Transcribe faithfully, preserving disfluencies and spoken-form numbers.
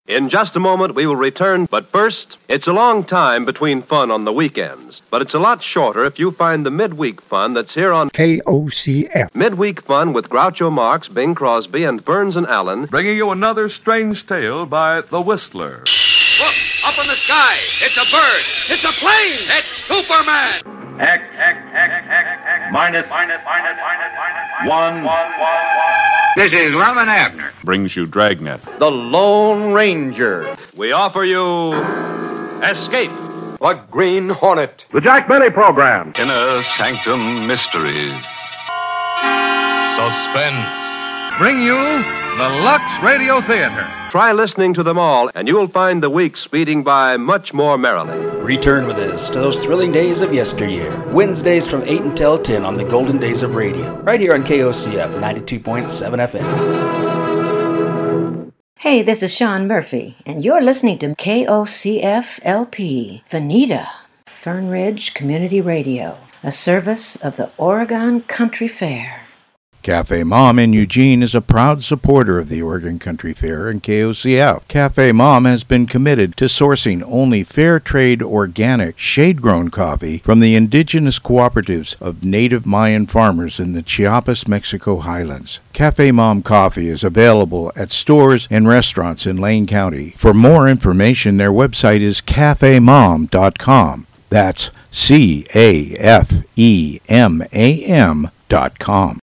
In just a moment, we will return, but first, it's a long time between fun on the weekends, but it's a lot shorter if you find the midweek fun that's here on K O C F. Midweek Fun with Groucho Marx, Bing Crosby, and Burns and Allen, bringing you another strange tale by The Whistler. Look, up in the sky, it's a bird, it's a plane, it's Superman! X, X, X, X, X, minus, minus, minus, minus, minus, one, one, one, one. This is Lum and Abner. Brings you Dragnet. The Lone Ranger. We offer you Escape. The Green Hornet. The Jack Benny Program. Inner Sanctum Mysteries. Suspense. Bring you the Lux Radio Theater. Try listening to them all, and you'll find the week speeding by much more merrily. Return with us to those thrilling days of yesteryear. Wednesdays from eight until ten on the Golden Days of Radio. Right here on K O C F ninety-two point seven F M. Hey, this is Sean Murphy, and you're listening to K O C F L P, Veneta, Fern Ridge Community Radio, a service of the Oregon Country Fair. Cafe Mom in Eugene is a proud supporter of the Oregon Country Fair and K O C F. Cafe Mom has been committed to sourcing only fair trade, organic, shade-grown coffee from the indigenous cooperatives of native Mayan farmers in the Chiapas, Mexico highlands. Cafe Mom coffee is available at stores and restaurants in Lane County. For more information, their website is cafe mom dot com. That's C A F E M A M dot com.